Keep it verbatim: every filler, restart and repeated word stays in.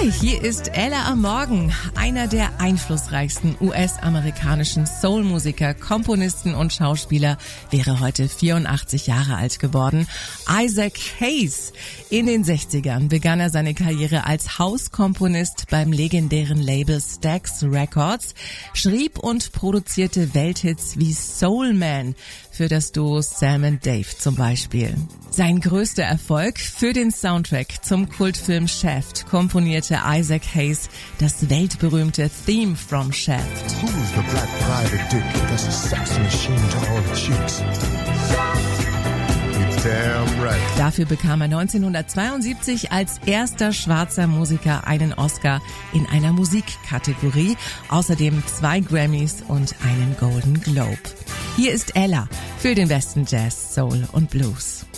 Hi, hier ist Ella am Morgen. Einer der einflussreichsten U S-amerikanischen Soul-Musiker, Komponisten und Schauspieler wäre heute vierundachtzig Jahre alt geworden. Isaac Hayes. In den sechzigern begann er seine Karriere als Hauskomponist beim legendären Label Stax Records, schrieb und produzierte Welthits wie Soul Man für das Duo Sam and Dave zum Beispiel. Sein größter Erfolg: für den Soundtrack zum Kultfilm Shaft komponierte Isaac Hayes das weltberühmte Theme from Shaft. Who's the black private dick? That's a sex machine to all the chicks. Damn right. Dafür bekam er neunzehnhundertzweiundsiebzig als erster schwarzer Musiker einen Oscar in einer Musikkategorie, außerdem zwei Grammys und einen Golden Globe. Hier ist Ella für den besten Jazz, Soul und Blues.